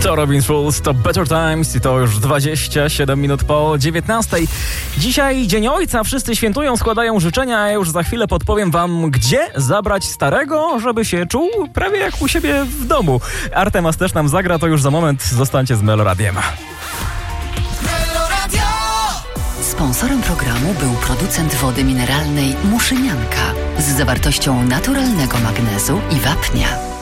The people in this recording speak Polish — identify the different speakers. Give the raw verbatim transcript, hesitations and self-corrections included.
Speaker 1: To Robin Schulz, to Better Times i to już dwadzieścia siedem minut po dziewiętnastej. Dzisiaj Dzień Ojca, wszyscy świętują, składają życzenia, a ja już za chwilę podpowiem wam, gdzie zabrać starego, żeby się czuł prawie jak u siebie w domu. Artemas też nam zagra, to już za moment, zostańcie z Meloradiem.
Speaker 2: Sponsorem programu był producent wody mineralnej Muszynianka z zawartością naturalnego magnezu i wapnia.